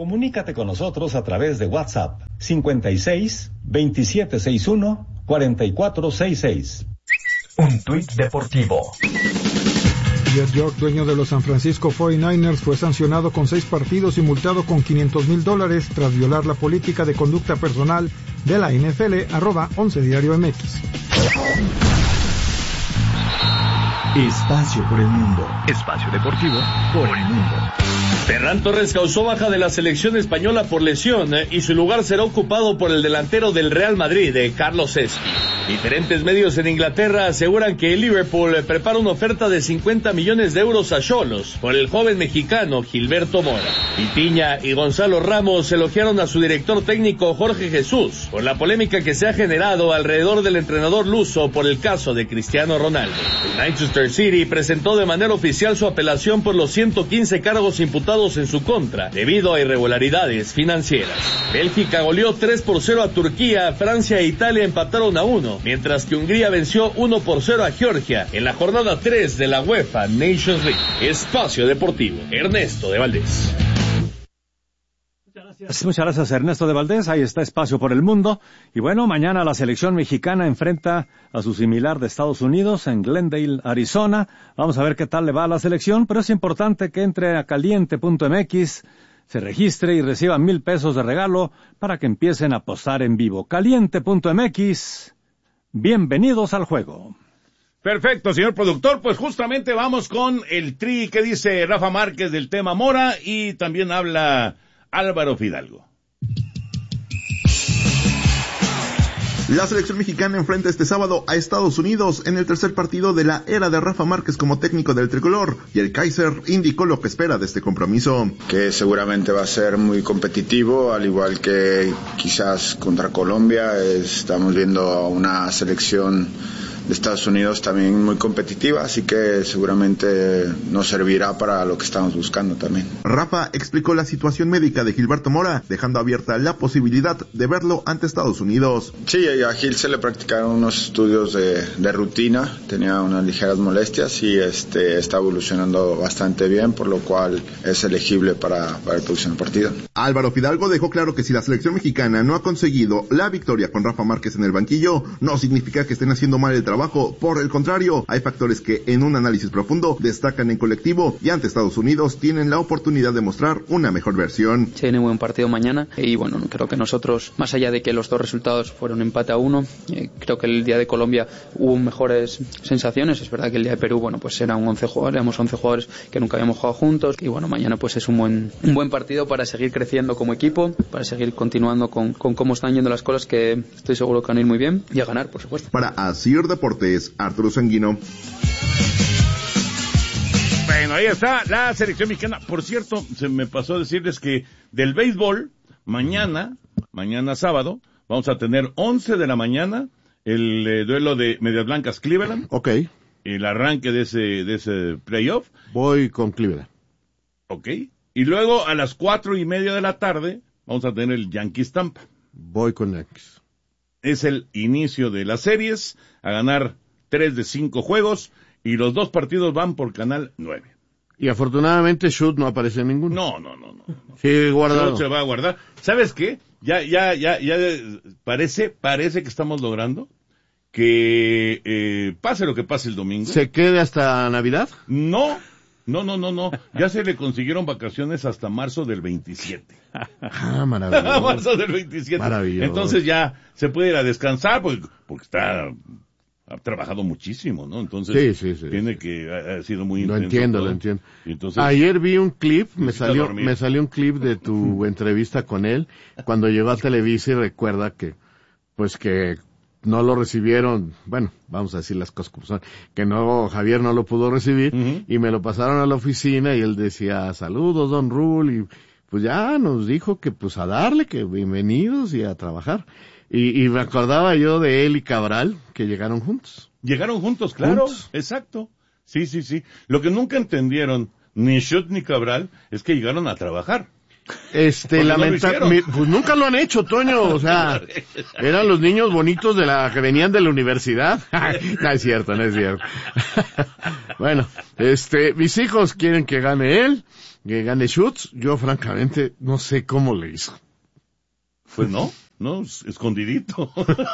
Comunícate con nosotros a través de WhatsApp 56 2761 4466. Un tuit deportivo. Jed York, dueño de los San Francisco 49ers, fue sancionado con 6 partidos y multado con $500,000 tras violar la política de conducta personal de la NFL, @11diario.mx. Espacio por el mundo. Espacio deportivo por el mundo. Ferran Torres causó baja de la selección española por lesión y su lugar será ocupado por el delantero del Real Madrid, Carlos Espi. Diferentes medios en Inglaterra aseguran que el Liverpool prepara una oferta de 50 millones de euros a Xolos por el joven mexicano Gilberto Mora. Piña y Gonzalo Ramos elogiaron a su director técnico Jorge Jesús por la polémica que se ha generado alrededor del entrenador luso por el caso de Cristiano Ronaldo. El Manchester City presentó de manera oficial su apelación por los 115 cargos imputados en su contra debido a irregularidades financieras. Bélgica goleó 3-0 a Turquía, Francia e Italia empataron a 1, mientras que Hungría venció 1-0 a Georgia en la jornada 3 de la UEFA Nations League. Espacio Deportivo, Ernesto de Valdés. Muchas gracias, Ernesto de Valdés. Ahí está Espacio por el Mundo. Y bueno, mañana la selección mexicana enfrenta a su similar de Estados Unidos en Glendale, Arizona. Vamos a ver qué tal le va a la selección, pero es importante que entre a caliente.mx, se registre y reciba $1,000 de regalo para que empiecen a apostar en vivo. Caliente.mx. Bienvenidos al juego. Perfecto, señor productor. Pues justamente vamos con el tri que dice Rafa Márquez del tema Mora y también habla Álvaro Fidalgo. La selección mexicana enfrenta este sábado a Estados Unidos en el tercer partido de la era de Rafa Márquez como técnico del tricolor, y el Kaiser indicó lo que espera de este compromiso. Que seguramente va a ser muy competitivo, al igual que quizás contra Colombia. Estamos viendo una selección de Estados Unidos también muy competitiva, así que seguramente nos servirá para lo que estamos buscando también. Rafa explicó la situación médica de Gilberto Mora, dejando abierta la posibilidad de verlo ante Estados Unidos. Sí, a Gil se le practicaron unos estudios de rutina, tenía unas ligeras molestias y está evolucionando bastante bien, por lo cual es elegible para el próximo partido. Álvaro Fidalgo dejó claro que si la selección mexicana no ha conseguido la victoria con Rafa Márquez en el banquillo, no significa que estén haciendo mal el trabajo. Por el contrario, hay factores que en un análisis profundo destacan en colectivo, y ante Estados Unidos tienen la oportunidad de mostrar una mejor versión. Tiene buen partido mañana y bueno, creo que nosotros, más allá de que los dos resultados fueron empate a 1, creo que el día de Colombia hubo mejores sensaciones. Es verdad que el día de Perú, bueno, pues éramos 11 jugadores que nunca habíamos jugado juntos, y bueno, mañana pues es un buen partido para seguir creciendo como equipo, para seguir continuando con cómo están yendo las cosas, que estoy seguro que van a ir muy bien, y a ganar, por supuesto. Para Asir Deportes, Arturo Sanguino. Bueno, ahí está la selección mexicana. Por cierto, se me pasó a decirles que del béisbol, mañana sábado, vamos a tener 11 de la mañana el duelo de Medias Blancas Cleveland. Ok. El arranque de ese playoff. Voy con Cleveland. Ok. Y luego a las 4:30 de la tarde vamos a tener el Yankees Tampa. Voy con Yankees. Es el inicio de las series, a ganar 3 de 5 juegos, y los 2 partidos van por Canal 9. Y afortunadamente Shoot no aparece en ninguno. No. Sí, guardado. Shoot se va a guardar. ¿Sabes qué? Ya parece que estamos logrando que pase lo que pase el domingo. ¿Se quede hasta Navidad? No. Ya se le consiguieron vacaciones hasta marzo del 27. Ah, maravilloso. Marzo del 27. Maravilloso. Entonces ya se puede ir a descansar porque ha trabajado muchísimo, ¿no? Entonces sí. tiene que ha sido muy lo intenso. Lo entiendo. Entonces, ayer vi un clip, me salió un clip de tu entrevista con él cuando llegó a Televisa, y recuerda que no lo recibieron, bueno, vamos a decir las cosas como son, que Javier no lo pudo recibir, y me lo pasaron a la oficina y él decía, saludos, don Rul, y pues ya nos dijo que pues a darle, que bienvenidos y a trabajar. Y me acordaba yo de él y Cabral, que llegaron juntos. Llegaron juntos, claro, exacto. Sí. Lo que nunca entendieron ni Schut ni Cabral es que llegaron a trabar. Pues nunca lo han hecho, Toño, o sea, eran los niños bonitos que venían de la universidad. No es cierto. Bueno, mis hijos quieren que gane él, que gane Schutz, yo francamente no sé cómo le hizo. Pues no, escondidito.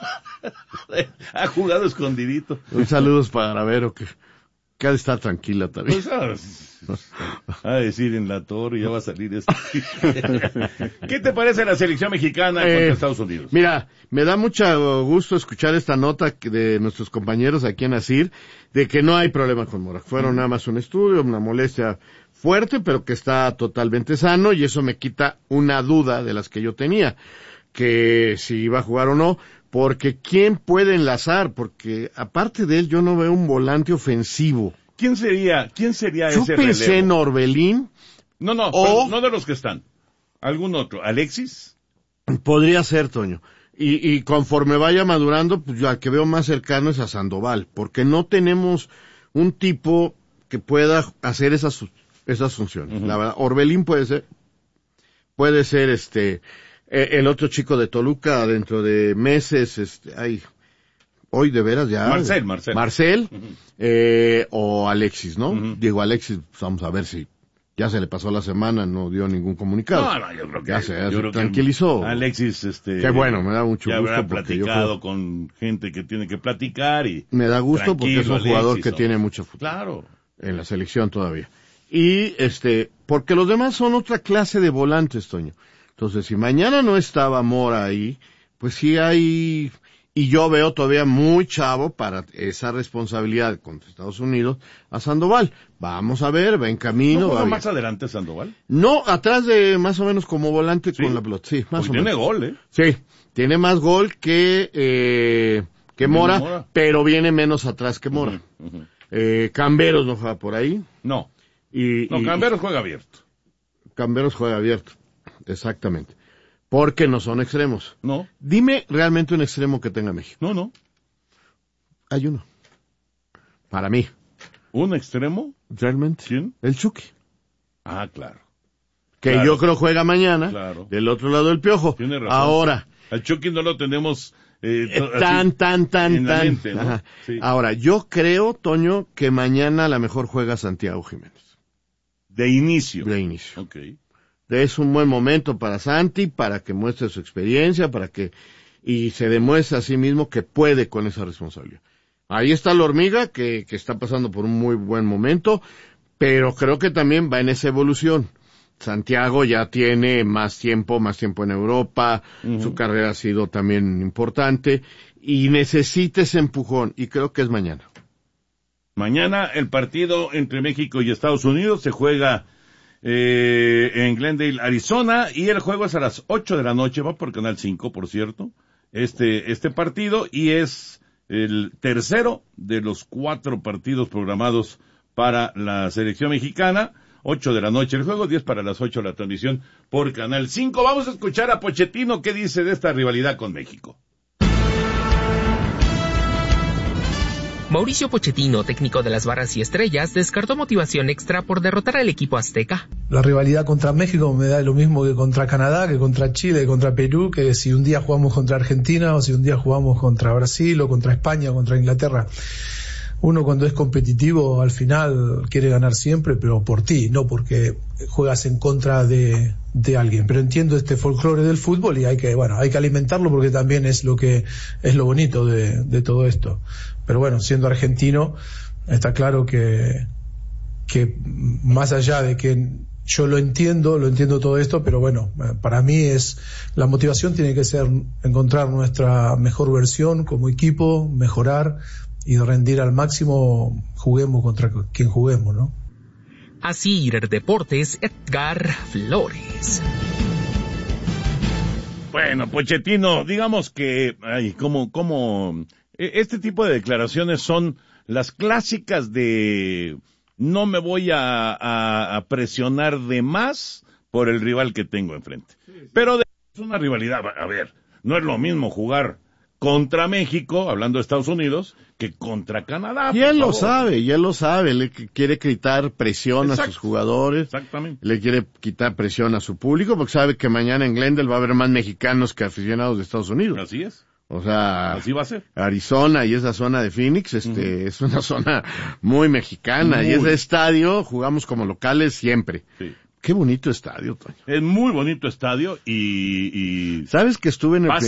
Ha jugado escondidito. Un saludo para Vero, que ha de estar tranquila también. Pues, a decir en la torre, ya va a salir esto. ¿Qué te parece la selección mexicana contra Estados Unidos? Mira, me da mucho gusto escuchar esta nota de nuestros compañeros aquí en ASIR, de que no hay problema con Mora. Fueron nada más un estudio, una molestia fuerte, pero que está totalmente sano, y eso me quita una duda de las que yo tenía, que si iba a jugar o no, porque ¿quién puede enlazar? Porque aparte de él yo no veo un volante ofensivo. ¿Quién sería ese relevo? Yo pensé en Orbelín. No de los que están. ¿Algún otro? ¿Alexis? Podría ser, Toño. Y conforme vaya madurando, pues yo al que veo más cercano es a Sandoval, porque no tenemos un tipo que pueda hacer esas funciones. La verdad, Orbelín puede ser el otro chico de Toluca dentro de meses, hoy de veras ya. Marcel, o Alexis, ¿no? Digo, Alexis, pues vamos a ver si ya se le pasó la semana, no dio ningún comunicado. No, yo creo que ya se tranquilizó. Alexis, qué bueno, me da mucho gusto. Ya habrá platicado con gente que tiene que platicar y. Me da gusto porque es un jugador que tiene mucho futuro. Claro. En la selección todavía. Y porque los demás son otra clase de volantes, Toño. Entonces, si mañana no estaba Mora ahí, pues sí hay. Y yo veo todavía muy chavo para esa responsabilidad contra Estados Unidos a Sandoval. Vamos a ver, va en camino. ¿No juega más adelante Sandoval? No, atrás de más o menos como volante con la pelota. Sí, más o menos. Tiene gol, Sí, tiene más gol que Mora, pero viene menos atrás que Mora. Camberos no juega por ahí. No. Camberos juega abierto. Camberos juega abierto, exactamente. Porque no son extremos. No. Dime realmente un extremo que tenga México. No. Hay uno. Para mí. ¿Un extremo? ¿Realmente? ¿Quién? El Chucky. Ah, claro. Que yo creo juega mañana. Claro. Del otro lado del Piojo. Tiene razón. Ahora. Al Chucky no lo tenemos tan. En la mente, ¿no? Sí. Ahora, yo creo, Toño, que mañana a lo mejor juega Santiago Jiménez. De inicio. Ok. Es un buen momento para Santi, para que muestre su experiencia, y se demuestre a sí mismo que puede con esa responsabilidad. Ahí está la hormiga, que está pasando por un muy buen momento, pero creo que también va en esa evolución. Santiago ya tiene más tiempo en Europa, su carrera ha sido también importante, y necesita ese empujón, y creo que es mañana. Mañana el partido entre México y Estados Unidos se juega en Glendale, Arizona, y el juego es a las 8 de la noche, va por Canal 5, por cierto, este partido, y es el tercero de los 4 partidos programados para la selección mexicana. 8 de la noche el juego, 10 para las 8 la transmisión por Canal 5. Vamos a escuchar a Pochettino qué dice de esta rivalidad con México. Mauricio Pochettino, técnico de las Barras y Estrellas, descartó motivación extra por derrotar al equipo azteca. La rivalidad contra México me da lo mismo que contra Canadá, que contra Chile, que contra Perú, que si un día jugamos contra Argentina, o si un día jugamos contra Brasil, o contra España, o contra Inglaterra. Uno cuando es competitivo al final quiere ganar siempre, pero por ti, no porque juegas en contra de alguien. Pero entiendo este folclore del fútbol y hay que alimentarlo porque también es lo bonito de todo esto. Pero bueno, siendo argentino, está claro que más allá de que yo lo entiendo todo esto, pero bueno, para mí la motivación tiene que ser encontrar nuestra mejor versión como equipo, mejorar y rendir al máximo, juguemos contra quien juguemos, ¿no? ASIR Deportes, Edgar Flores. Bueno, Pochettino, digamos que, este tipo de declaraciones son las clásicas de no me voy a presionar de más por el rival que tengo enfrente. Pero es una rivalidad, a ver, no es lo mismo jugar contra México, hablando de Estados Unidos, que contra Canadá. Y él lo sabe, le quiere quitar presión a sus jugadores. Exactamente. Le quiere quitar presión a su público, porque sabe que mañana en Glendale va a haber más mexicanos que aficionados de Estados Unidos. Así es. O sea, así va a ser. Arizona y esa zona de Phoenix, es una zona muy mexicana, y ese estadio jugamos como locales siempre. Sí. Qué bonito estadio, Toño. Es muy bonito estadio y ¿sabes que estuve en el